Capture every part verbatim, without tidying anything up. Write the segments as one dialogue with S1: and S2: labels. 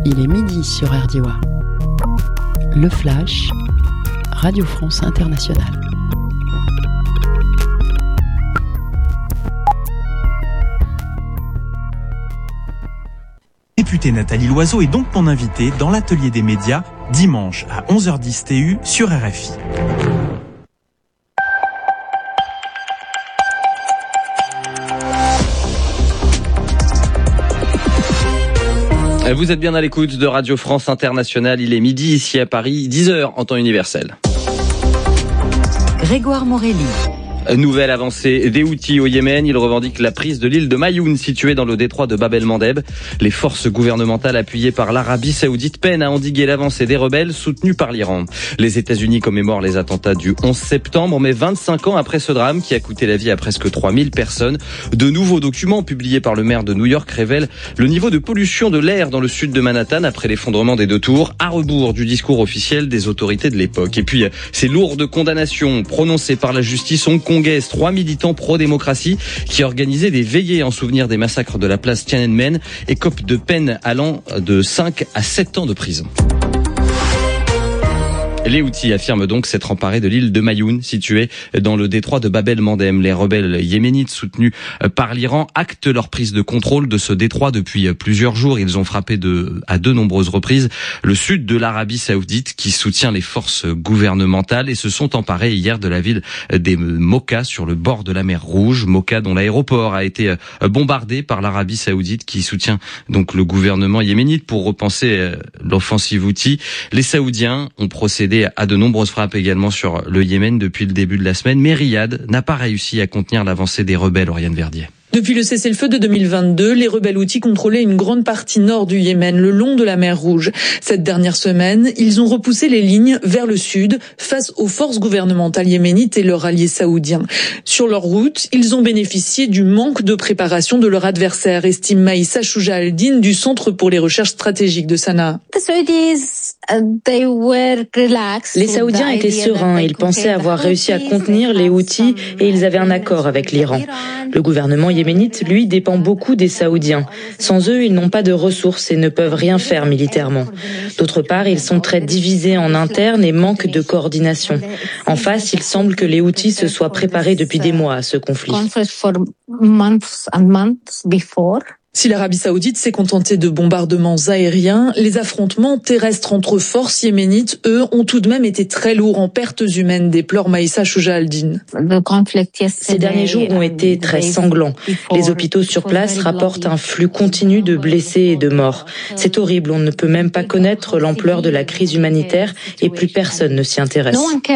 S1: Il est midi sur R D W. Le Flash, Radio France Internationale.
S2: Députée Nathalie Loiseau est donc mon invitée dans l'atelier des médias, dimanche à onze heures dix T U sur R F I.
S3: Vous êtes bien à l'écoute de Radio France Internationale. Il est midi ici à Paris, dix heures en temps universel.
S4: Grégoire Morelli.
S3: Nouvelle avancée des Houthis au Yémen. Ils revendiquent la prise de l'île de Mayoun, située dans le détroit de Bab el-Mandeb. Les forces gouvernementales appuyées par l'Arabie Saoudite peinent à endiguer l'avancée des rebelles soutenus par l'Iran. Les États-Unis commémorent les attentats du onze septembre, mais vingt-cinq ans après ce drame qui a coûté la vie à presque trois mille personnes, de nouveaux documents publiés par le maire de New York révèlent le niveau de pollution de l'air dans le sud de Manhattan après l'effondrement des deux tours, à rebours du discours officiel des autorités de l'époque. Et puis, ces lourdes condamnations prononcées par la justice hongkongaise, trois militants pro-démocratie qui organisaient des veillées en souvenir des massacres de la place Tiananmen écopent de peines allant de cinq à sept ans de prison. Les Houthis affirment donc s'être emparés de l'île de Mayoun, située dans le détroit de Bab el-Mandeb. Les rebelles yéménites soutenus par l'Iran actent leur prise de contrôle de ce détroit depuis plusieurs jours. Ils ont frappé de, à de nombreuses reprises le sud de l'Arabie Saoudite qui soutient les forces gouvernementales et se sont emparés hier de la ville des Mocha sur le bord de la mer Rouge. Mocha dont l'aéroport a été bombardé par l'Arabie Saoudite qui soutient donc le gouvernement yéménite pour repenser l'offensive Houthi. Les Saoudiens ont procédé à de nombreuses frappes également sur le Yémen depuis le début de la semaine, mais Riyad n'a pas réussi à contenir l'avancée des rebelles, Oriane Verdier.
S5: Depuis le cessez-le-feu de deux mille vingt-deux, les rebelles Houthis contrôlaient une grande partie nord du Yémen, le long de la mer Rouge. Cette dernière semaine, ils ont repoussé les lignes vers le sud, face aux forces gouvernementales yéménites et leurs alliés saoudiens. Sur leur route, ils ont bénéficié du manque de préparation de leur adversaire, estime Maïssa Chouja Al-Din du Centre pour les recherches stratégiques de Sanaa.
S6: Les Saoudiens étaient sereins, ils pensaient avoir réussi à contenir les Houthis et ils avaient un accord avec l'Iran. Le gouvernement yéménite, lui, dépend beaucoup des Saoudiens. Sans eux, ils n'ont pas de ressources et ne peuvent rien faire militairement. D'autre part, ils sont très divisés en interne et manquent de coordination. En face, il semble que les Houthis se soient préparés depuis des mois à ce conflit.
S5: Si l'Arabie Saoudite s'est contentée de bombardements aériens, les affrontements terrestres entre forces yéménites, eux, ont tout de même été très lourds en pertes humaines, déplore Maïssa Chouja Al-Din.
S6: Ces derniers jours ont été très sanglants. Les hôpitaux sur place rapportent un flux continu de blessés et de morts. C'est horrible, on ne peut même pas connaître l'ampleur de la crise humanitaire et plus personne ne s'y intéresse.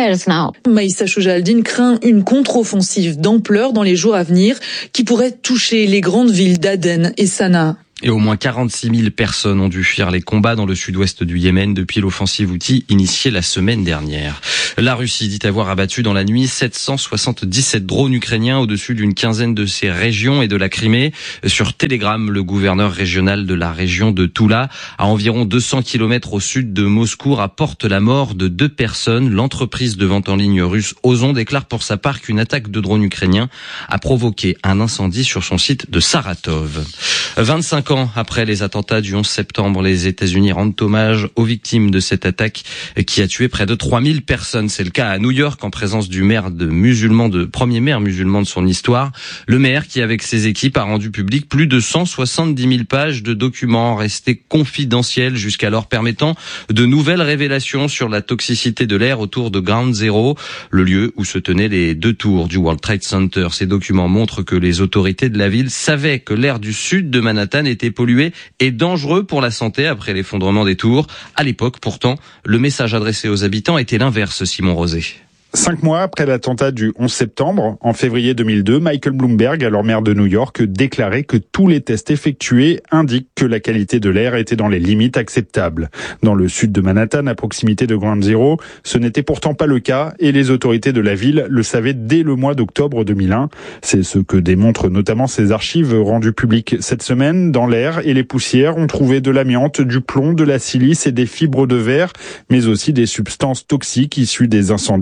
S5: Maïssa Chouja Al-Din craint une contre-offensive d'ampleur dans les jours à venir qui pourrait toucher les grandes villes d'Aden et Sanaa.
S3: Et au moins quarante-six mille personnes ont dû fuir les combats dans le sud-ouest du Yémen depuis l'offensive Houthi initiée la semaine dernière. La Russie dit avoir abattu dans la nuit sept cent soixante-dix-sept drones ukrainiens au-dessus d'une quinzaine de ses régions et de la Crimée. Sur Telegram, le gouverneur régional de la région de Toula, à environ deux cents kilomètres au sud de Moscou, rapporte la mort de deux personnes. L'entreprise de vente en ligne russe Ozon déclare pour sa part qu'une attaque de drones ukrainiens a provoqué un incendie sur son site de Saratov. vingt-cinq ans après les attentats du onze septembre, les États-Unis rendent hommage aux victimes de cette attaque qui a tué près de trois mille personnes. C'est le cas à New York en présence du maire de musulman, de premier maire musulman de son histoire. Le maire qui, avec ses équipes, a rendu public plus de cent soixante-dix mille pages de documents restés confidentiels jusqu'alors, permettant de nouvelles révélations sur la toxicité de l'air autour de Ground Zero, le lieu où se tenaient les deux tours du World Trade Center. Ces documents montrent que les autorités de la ville savaient que l'air du sud de Manhattan était pollué et dangereux pour la santé après l'effondrement des tours. À l'époque, pourtant, le message adressé aux habitants était l'inverse, Simon Rosé.
S7: Cinq mois après l'attentat du onze septembre, en février deux mille deux, Michael Bloomberg, alors maire de New York, déclarait que tous les tests effectués indiquent que la qualité de l'air était dans les limites acceptables. Dans le sud de Manhattan, à proximité de Ground Zero, ce n'était pourtant pas le cas et les autorités de la ville le savaient dès le mois d'octobre deux mille un. C'est ce que démontrent notamment ces archives rendues publiques cette semaine. Dans l'air et les poussières, on trouvait de l'amiante, du plomb, de la silice et des fibres de verre, mais aussi des substances toxiques issues des incendies qui ont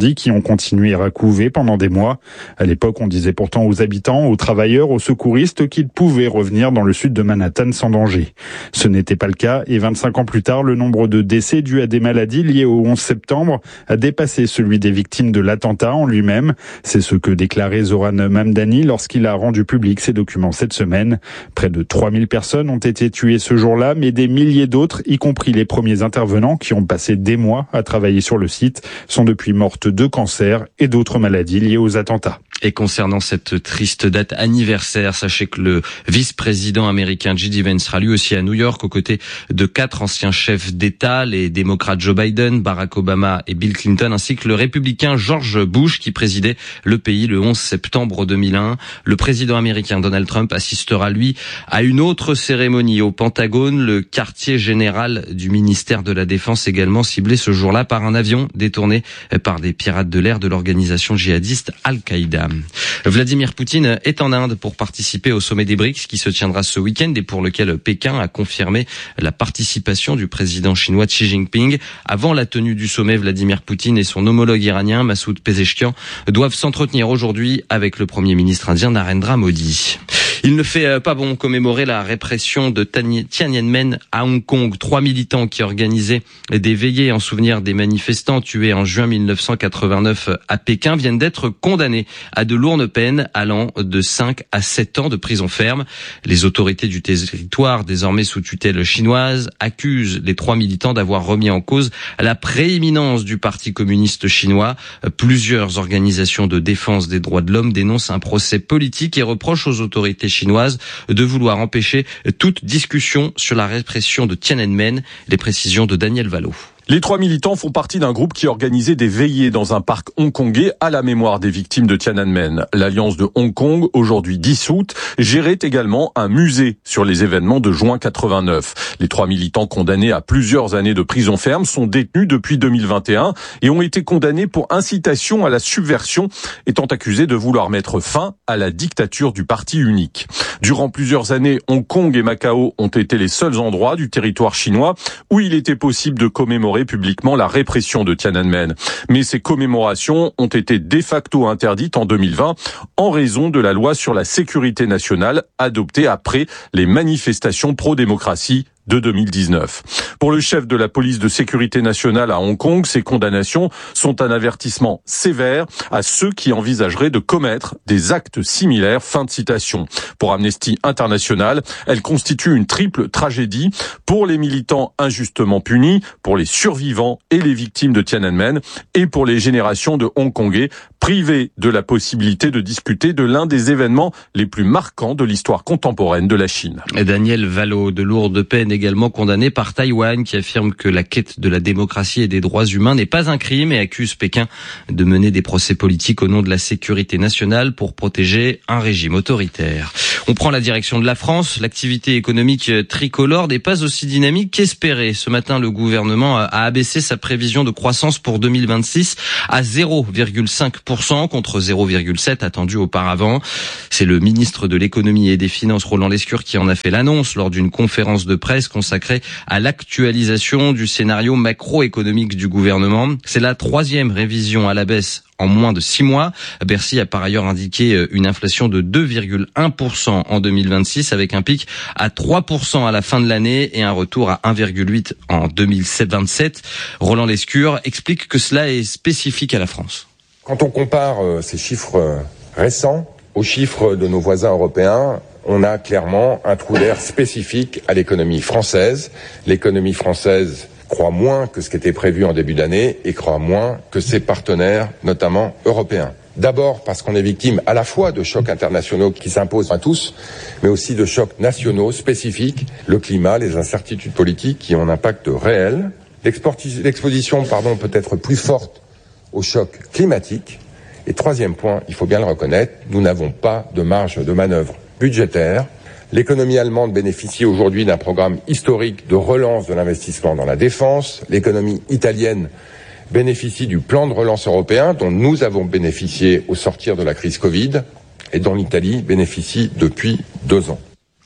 S7: continué à couver pendant des mois. À l'époque, on disait pourtant aux habitants, aux travailleurs, aux secouristes qu'ils pouvaient revenir dans le sud de Manhattan sans danger. Ce n'était pas le cas et vingt-cinq ans plus tard, le nombre de décès dus à des maladies liées au onze septembre a dépassé celui des victimes de l'attentat en lui-même. C'est ce que déclarait Zoran Mamdani lorsqu'il a rendu public ces documents cette semaine. Près de trois mille personnes ont été tuées ce jour-là, mais des milliers d'autres, y compris les premiers intervenants qui ont passé des mois à travailler sur le site, sont depuis mortes de cancer et d'autres maladies liées aux attentats.
S3: Et concernant cette triste date anniversaire, sachez que le vice-président américain J D Vance sera lui aussi à New York aux côtés de quatre anciens chefs d'État, les démocrates Joe Biden, Barack Obama et Bill Clinton, ainsi que le républicain George Bush qui présidait le pays le onze septembre deux mille un. Le président américain Donald Trump assistera lui à une autre cérémonie au Pentagone, le quartier général du ministère de la Défense également ciblé ce jour-là par un avion détourné par des pirates de l'air de l'organisation djihadiste Al-Qaïda. Vladimir Poutine est en Inde pour participer au sommet des BRICS qui se tiendra ce week-end et pour lequel Pékin a confirmé la participation du président chinois Xi Jinping. Avant la tenue du sommet, Vladimir Poutine et son homologue iranien Massoud Pezeshkian doivent s'entretenir aujourd'hui avec le premier ministre indien Narendra Modi. Il ne fait pas bon commémorer la répression de Tiananmen à Hong Kong. Trois militants qui organisaient des veillées en souvenir des manifestants tués en juin mille neuf cent quatre-vingt-neuf à Pékin viennent d'être condamnés à de lourdes peines allant de cinq à sept ans de prison ferme. Les autorités du territoire, désormais sous tutelle chinoise, accusent les trois militants d'avoir remis en cause la prééminence du Parti communiste chinois. Plusieurs organisations de défense des droits de l'homme dénoncent un procès politique et reprochent aux autorités chinoises de vouloir empêcher toute discussion sur la répression de Tiananmen. Les précisions de Daniel Vallot.
S4: Les trois militants font partie d'un groupe qui organisait des veillées dans un parc hongkongais à la mémoire des victimes de Tiananmen. L'Alliance de Hong Kong, aujourd'hui dissoute, gérait également un musée sur les événements de juin quatre-vingt-neuf. Les trois militants condamnés à plusieurs années de prison ferme sont détenus depuis deux mille vingt et un et ont été condamnés pour incitation à la subversion, étant accusés de vouloir mettre fin à la dictature du parti unique. Durant plusieurs années, Hong Kong et Macao ont été les seuls endroits du territoire chinois où il était possible de commémorer publiquement la répression de Tiananmen. Mais ces commémorations ont été de facto interdites en deux mille vingt en raison de la loi sur la sécurité nationale adoptée après les manifestations pro-démocratie de deux mille dix-neuf. Pour le chef de la police de sécurité nationale à Hong Kong, ces condamnations sont un avertissement sévère à ceux qui envisageraient de commettre des actes similaires. Fin de citation. Pour Amnesty International, elle constitue une triple tragédie pour les militants injustement punis, pour les survivants et les victimes de Tiananmen et pour les générations de Hongkongais privés de la possibilité de discuter de l'un des événements les plus marquants de l'histoire contemporaine de la Chine.
S3: Et Daniel Vallot, de lourdes peines également condamné par Taïwan, qui affirme que la quête de la démocratie et des droits humains n'est pas un crime et accuse Pékin de mener des procès politiques au nom de la sécurité nationale pour protéger un régime autoritaire. On prend la direction de la France. L'activité économique tricolore n'est pas aussi dynamique qu'espéré. Ce matin, le gouvernement a abaissé sa prévision de croissance pour deux mille vingt-six à zéro virgule cinq pour cent contre zéro virgule sept pour cent attendu auparavant. C'est le ministre de l'économie et des finances, Roland Lescure, qui en a fait l'annonce lors d'une conférence de presse consacrée à l'actualisation du scénario macroéconomique du gouvernement. C'est la troisième révision à la baisse en moins de six mois. Bercy a par ailleurs indiqué une inflation de deux virgule un pour cent en deux mille vingt-six avec un pic à trois pour cent à la fin de l'année et un retour à un virgule huit pour cent en deux mille vingt-sept. Roland Lescure explique que cela est spécifique à la France.
S8: Quand on compare ces chiffres récents aux chiffres de nos voisins européens, on a clairement un trou d'air spécifique à l'économie française. L'économie française croît moins que ce qui était prévu en début d'année et croît moins que ses partenaires, notamment européens. D'abord parce qu'on est victime à la fois de chocs internationaux qui s'imposent à tous, mais aussi de chocs nationaux spécifiques, le climat, les incertitudes politiques qui ont un impact réel. L'exposition, pardon, peut être plus forte au choc climatique. Et troisième point, il faut bien le reconnaître, nous n'avons pas de marge de manœuvre budgétaire. L'économie allemande bénéficie aujourd'hui d'un programme historique de relance de l'investissement dans la défense. L'économie italienne bénéficie du plan de relance européen dont nous avons bénéficié au sortir de la crise Covid et dont l'Italie bénéficie depuis deux ans.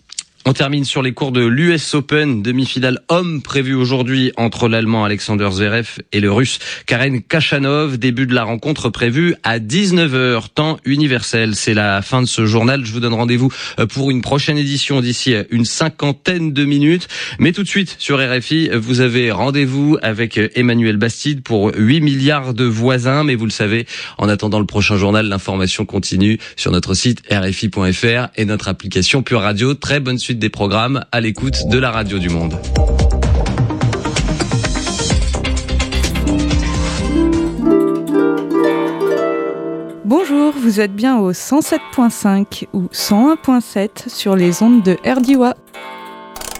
S3: On termine sur les cours de l'U S Open, demi-finale homme prévue aujourd'hui entre l'Allemand Alexander Zverev et le Russe Karen Khachanov. Début de la rencontre prévue à dix-neuf heures, temps universel. C'est la fin de ce journal. Je vous donne rendez-vous pour une prochaine édition d'ici une cinquantaine de minutes. Mais tout de suite, sur R F I, vous avez rendez-vous avec Emmanuel Bastide pour huit milliards de voisins. Mais vous le savez, en attendant le prochain journal, l'information continue sur notre site R F I point F R et notre application Pure Radio. Très bonne suite des programmes à l'écoute de la radio du monde.
S9: Bonjour, vous êtes bien au cent sept point cinq ou cent un point sept sur les ondes de R D I W A.